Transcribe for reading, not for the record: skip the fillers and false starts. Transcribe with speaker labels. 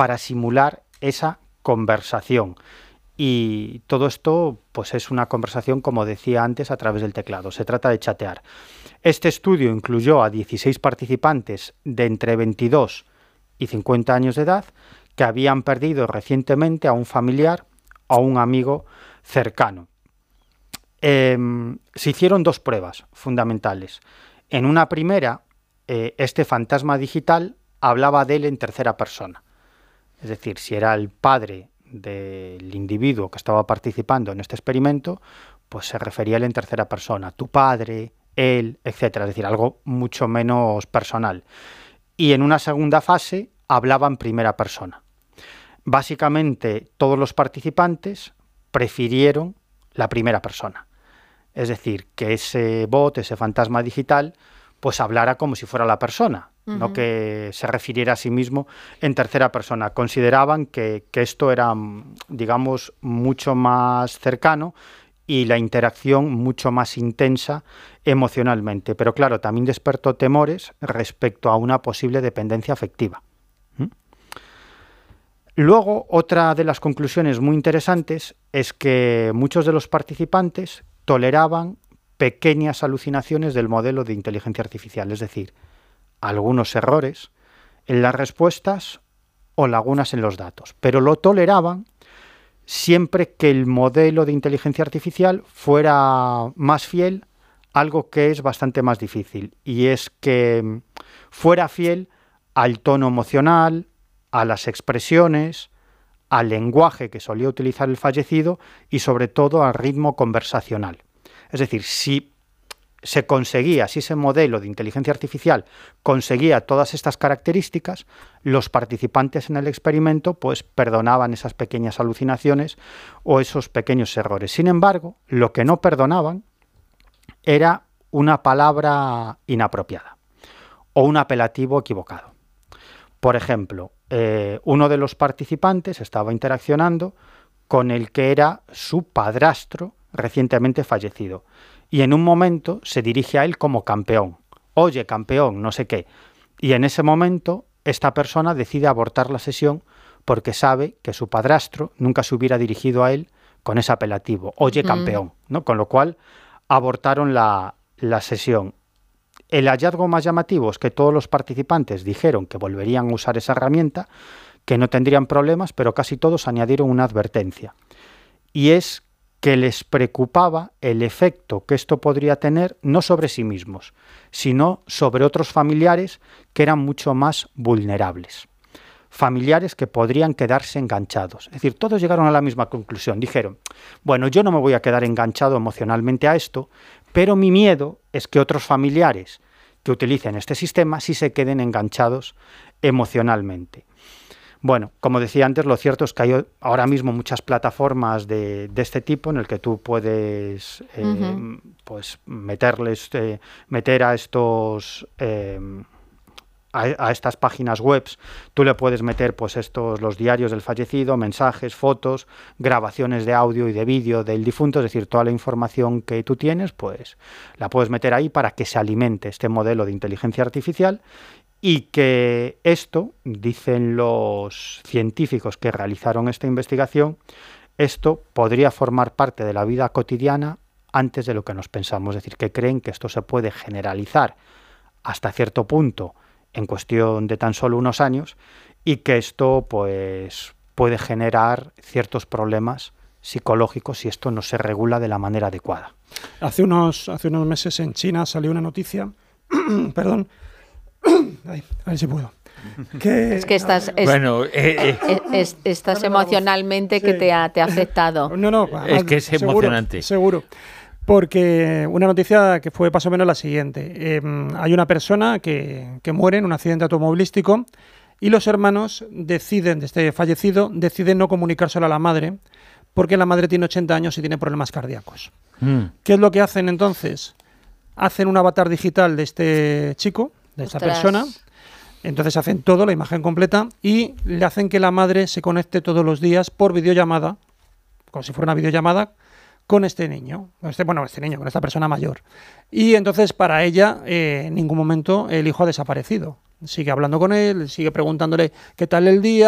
Speaker 1: para simular esa conversación. Y todo esto pues es una conversación, como decía antes, a través del teclado. Se trata de chatear. Este estudio incluyó a 16 participantes de entre 22 y 50 años de edad que habían perdido recientemente a un familiar o a un amigo cercano. Se hicieron 2 pruebas fundamentales. En una primera, este fantasma digital hablaba de él en tercera persona. Es decir, si era el padre del individuo que estaba participando en este experimento, pues se refería a él en tercera persona, tu padre, él, etcétera, es decir, algo mucho menos personal. Y en una segunda fase hablaba en primera persona. Básicamente, todos los participantes prefirieron la primera persona. Es decir, que ese bot, ese fantasma digital, pues hablara como si fuera la persona, no que se refiriera a sí mismo en tercera persona. Consideraban que esto era, digamos, mucho más cercano y la interacción mucho más intensa emocionalmente. Pero claro, también despertó temores respecto a una posible dependencia afectiva. Luego, otra de las conclusiones muy interesantes es que muchos de los participantes toleraban pequeñas alucinaciones del modelo de inteligencia artificial, es decir, algunos errores en las respuestas o lagunas en los datos, pero lo toleraban siempre que el modelo de inteligencia artificial fuera más fiel, algo que es bastante más difícil, y es que fuera fiel al tono emocional, a las expresiones, al lenguaje que solía utilizar el fallecido y sobre todo al ritmo conversacional. Es decir, si se conseguía, si ese modelo de inteligencia artificial conseguía todas estas características, los participantes en el experimento pues perdonaban esas pequeñas alucinaciones o esos pequeños errores. Sin embargo, lo que no perdonaban era una palabra inapropiada o un apelativo equivocado. Por ejemplo, uno de los participantes estaba interaccionando con el que era su padrastro recientemente fallecido y en un momento se dirige a él como campeón. Oye, campeón, no sé qué. Y en ese momento esta persona decide abortar la sesión porque sabe que su padrastro nunca se hubiera dirigido a él con ese apelativo. Oye, campeón, ¿no? Con lo cual abortaron la sesión. El hallazgo más llamativo es que todos los participantes dijeron que volverían a usar esa herramienta, que no tendrían problemas, pero casi todos añadieron una advertencia. Y es que les preocupaba el efecto que esto podría tener no sobre sí mismos, sino sobre otros familiares que eran mucho más vulnerables. Familiares que podrían quedarse enganchados. Es decir, todos llegaron a la misma conclusión. Dijeron, bueno, yo no me voy a quedar enganchado emocionalmente a esto, pero mi miedo es que otros familiares que utilicen este sistema sí se queden enganchados emocionalmente. Bueno, como decía antes, lo cierto es que hay ahora mismo muchas plataformas de este tipo en el que tú puedes pues meter a estos a estas páginas web, tú le puedes meter pues los diarios del fallecido, mensajes, fotos, grabaciones de audio y de vídeo del difunto, es decir, toda la información que tú tienes, pues la puedes meter ahí para que se alimente este modelo de inteligencia artificial y que esto, dicen los científicos que realizaron esta investigación, esto podría formar parte de la vida cotidiana antes de lo que nos pensamos, es decir, que creen que esto se puede generalizar hasta cierto punto en cuestión de tan solo unos años y que esto pues puede generar ciertos problemas psicológicos si esto no se regula de la manera adecuada.
Speaker 2: Hace unos meses en China salió una noticia, perdón, a ver si puedo.
Speaker 3: Es que estás emocionalmente que te ha afectado.
Speaker 2: No,
Speaker 4: es que es emocionante.
Speaker 2: Seguro. Porque una noticia que fue más o menos la siguiente. Hay una persona que muere en un accidente automovilístico y los hermanos deciden, de este fallecido, deciden no comunicárselo a la madre porque la madre tiene 80 años y tiene problemas cardíacos. ¿Qué es lo que hacen entonces? Hacen un avatar digital de este chico, de esta persona. Entonces hacen todo, la imagen completa, y le hacen que la madre se conecte todos los días por videollamada, como si fuera una videollamada, con este niño, con esta persona mayor. Y entonces para ella en ningún momento el hijo ha desaparecido. Sigue hablando con él, sigue preguntándole qué tal el día,